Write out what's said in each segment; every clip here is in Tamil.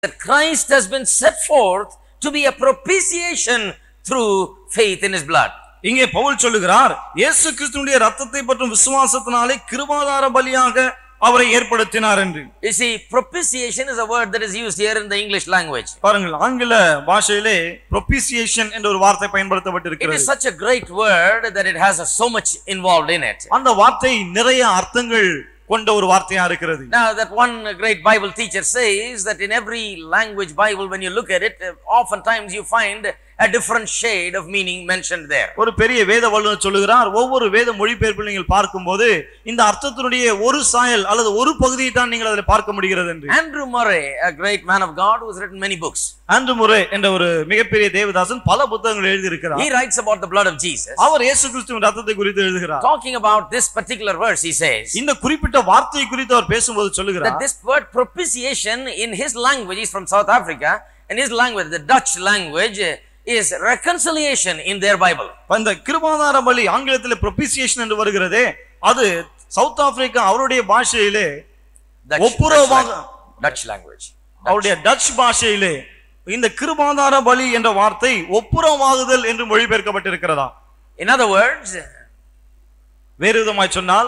that Christ has been set forth to be a propitiation through faith in his blood. இங்கே பவுல் சொல்லுகிறார் இயேசு கிறிஸ்துவினுடைய இரத்தத்தை பற்றும் விசுவாசத்தினாலே கிருபாதார பலியாக அவரை ஏற்படுத்தினார் என்று. You see, propitiation is a word that is used here in the English language. பாருங்கள், ஆங்கில பாஷையிலே propitiation என்ற ஒரு வார்த்தை பயன்படுத்தப்பட்டிருக்கிறது. It is such a great word that it has so much involved in it. அந்த வார்த்தை நிறைய அர்த்தங்கள் கொண்ட ஒரு வார்த்தையா இருக்கிறது. Now that one great Bible teacher says that in every language Bible, when you look at it, oftentimes you find a different shade of meaning mentioned there. ஒரு பெரிய வேத வல்லுநர் சொல்லுகிறார், ஒவ்வொரு வேத மொழிபெயர்ப்பில் நீங்கள் பார்க்கும்போது இந்த அர்த்தத்தினுடைய ஒரு சாயல் அல்லது ஒரு பகுதியை தான் நீங்கள் அதில் பார்க்க முடிகிறது என்று. Andrew Murray, a great man of God who has written many books. Andrew Murray என்ற ஒரு மிகப்பெரிய தேவதாசன் பல புத்தகங்கள் எழுதி இருக்கிறார். He writes about the blood of Jesus. அவர் இயேசு கிறிஸ்துவின் இரத்தத்தை குறித்து எழுதுகிறார். Talking about this particular verse, he says, இந்த குறிப்பிட்ட வார்த்தையை குறித்து அவர் பேசும்போது சொல்லுகிறார் that this word propitiation in his language, is from South Africa, and his language, the Dutch language, is reconciliation in their Bible. அந்த கிருபாதார பலி ஆங்கிலத்தில் propitiation என்று வருகிறதே, அது சவுத் ஆப்பிரிக்கா அவருடைய பாஷையிலே ஒப்புரவாக, Dutch language, அவருடைய டச் பாஷையிலே இந்த கிருபாதார பலி என்ற வார்த்தை ஒப்புரவாகுதல் என்று மொழிபெயர்க்கப்பட்டிருக்கிறதா. In other words, வேறு விதமாய் சொன்னால்,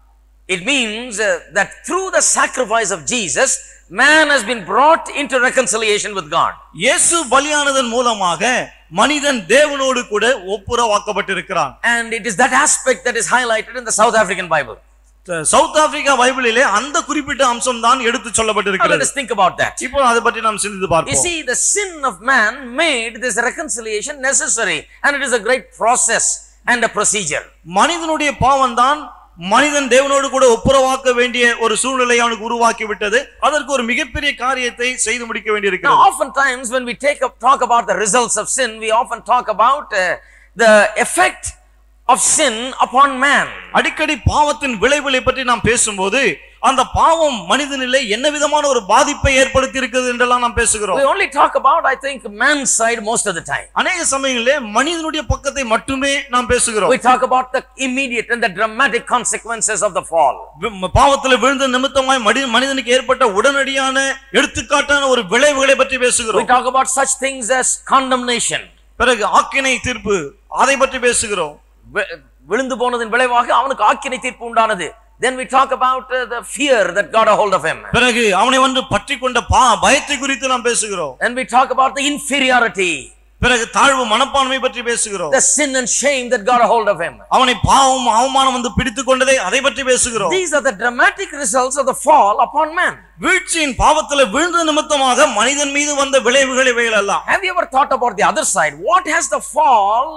it means that through the sacrifice of Jesus, man has been brought into reconciliation with God. இயேசு பலியானதன் மூலமாக மனிதன் தேவனோடு கூட ஒப்புரவாக்கப்பட்டிருக்கிறான். And it is that aspect that is highlighted in the South African Bible. South Africa பைபிளிலே அந்த குறிப்பிட்ட அம்சம் தான் எடுத்து சொல்லப்பட்டிருக்கிறது. Let us think about that. இப்போ அதை பற்றி நாம் சிந்தித்து பார்ப்போம். You see, the sin of man made this reconciliation necessary, and it is a great process and a procedure. மனிதனுடைய பாவம் தான் மனிதன் தேவனோடு கூட ஒப்புரவாக்க வேண்டிய ஒரு சூழ்நிலையை அவனுக்கு உருவாக்கி விட்டது. அதற்கு ஒரு மிகப்பெரிய காரியத்தை செய்து முடிக்க வேண்டியிருக்கிறது. Now, oftentimes when we talk about the results of sin, we often talk about the effect of sin upon man. அடிக்கடி பாவத்தின் விளைவுகளை பற்றி நாம் பேசும்போது அந்த பாவம் மனிதனிலே என்ன விதமான ஒரு பாதிப்பை ஏற்படுத்தி இருக்கிறது என்றெல்லாம் நாம் பேசுகிறோம். We only talk about, I think, man's side most of the time. அநேக சமயங்களிலே மனிதனுடைய பக்கத்தை மட்டுமே நாம் பேசுகிறோம். We talk about the immediate and the dramatic consequences of the fall. பாவத்தில் விழுந்த நிமித்தமாய் மனிதனுக்கு ஏற்பட்ட உடனடியான எடுத்துக்காட்டான ஒரு விளைவுகளை பற்றி பேசுகிறோம். We talk about such things as condemnation. பிறகு ஆக்கினை தீர்ப்பு, அதை பற்றி பேசுகிறோம். விழுந்து போனதின் விளைவாக அவனுக்கு ஆக்கினை தீர்ப்பு உண்டானது. Then we talk about the fear that got a hold of him. பிறகு அவனை வந்து பற்றிக்கொண்ட பயத்தை குறித்து நாம் பேசுகிறோம். And we talk about the inferiority. பிறகு தாழ்வு மனப்பான்மை பற்றி பேசுகிறோம். The sin and shame that got a hold of him. அவனை பாவம் அவமானம் வந்து பிடித்துக் கொண்டதை அதை பற்றி பேசுகிறோம். These are the dramatic results of the fall upon man. வீழ்ச்சியின் பாவத்தில் விழுந்த நிமித்தமாக மனிதன் மீது வந்த விளைவுகள் இவைகள் எல்லாம். Have you ever thought about the other side? What has the fall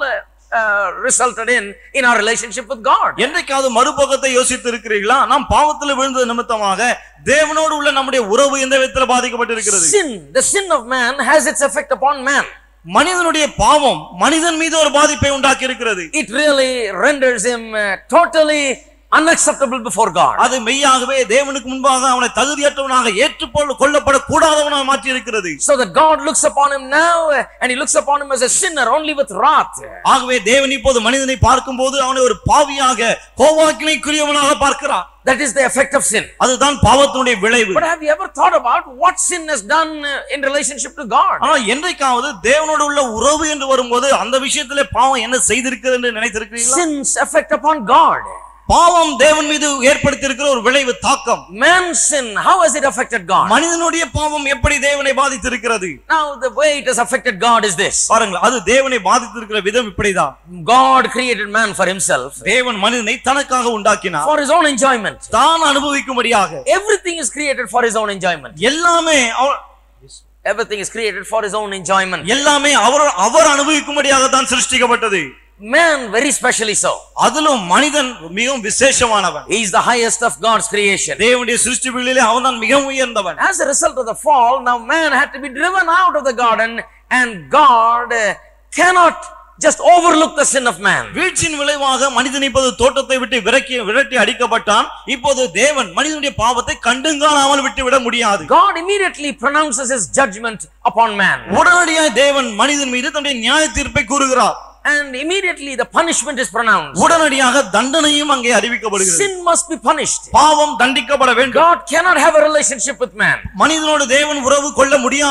resulted in our relationship with God? என்றைக்காவது மறுபக்கத்தை யோசித்து இருக்கிறீர்களா? நாம் பாவத்தில் விழுந்த நிமித்தமாக தேவனோடு உள்ள நம்முடைய உறவு எந்த விதத்தில் பாதிக்கப்பட்டிருக்கிறது? The sin of man has its effect upon man. மனிதனுடைய பாவம் மனிதன் மீது ஒரு பாதிப்பை உண்டாக்கி இருக்கிறது. It really renders him totally unacceptable before God. அது மெய்யாகவே தேவனுக்கு முன்பாக அவனை தகுதியற்றவனாக ஏற்றுக்கொள்ளப்பட கூடாதவனாக மாற்றி இருக்கிறது. So that God looks upon him now and he looks upon him as a sinner only with wrath. ஆகவே தேவன் இப்போது மனிதனை பார்க்கும்போது அவனை ஒரு பாவியாக கோபாக்கினைக்குரியவனாக பார்க்கிறார். That is the effect of sin. அதுதான் பாவத்தினுடைய விளைவு. But have you ever thought about what sin has done in relationship to God? ஆனா என்றைக்காவது தேவனோடு உள்ள உறவு என்று வரும்போது அந்த விஷயத்திலே பாவம் என்ன செய்திருக்கிறது என்று நினைத்திருக்கிறீர்களா? Sin's effect upon God. பாவம் தேவன் மீது ஏற்படுத்தி இருக்கிற ஒரு விளைவு தாக்கம். Man's sin, how has it affected God? மனிதனுடைய பாவம் எப்படி தேவனை பாதித்திருக்கிறது? Now the way it has affected God is this. பாருங்கள், அது தேவனை பாதித்திருக்கிற விதம் இப்படிதான். God created man for himself. தேவன் மனிதனை தனக்காக உண்டாக்கினார். For his own enjoyment. தான் அனுபவிக்கும்படியாக. Everything is created for his own enjoyment. எல்லாமே Everything is created for his own enjoyment. எல்லாமே அவர் அனுபவிக்கும்படியாக தான் சிருஷ்டிக்கப்பட்டது. Man very specially so. அதிலும் மனிதன் மிகவும் விசேஷமானவன். He is the highest of God's creation. தேவனுடைய சிருஷ்டிகளிலே அவன்தான் மிகவும் உயர்ந்தவன். As a result of the fall, now man had to be driven out of the garden, and God cannot just overlook the sin of man. வீழ்ச்சியின் விளைவாக மனிதன் இப்போது தோட்டத்தை விட்டு விரட்டி அடிக்கப்பட்டான். இப்போது தேவன் மனிதனுடைய பாவத்தை கண்டுங்காணாமல் விட்டுவிட முடியாது. God immediately pronounces his judgment upon man. உடனடியாக தேவன் மனிதன் மீது தன்னுடைய நியாய தீர்ப்பை கூறுகிறார். And immediately the punishment is pronounced. உடனடியாக தண்டனையும் அங்கே அறிவிக்கப்படுகிறது. Sin must be punished. பாவம் தண்டிக்கப்பட வேண்டும். God cannot have a relationship with man. மனிதனோடு தேவன் உறவு கொள்ள முடியாது.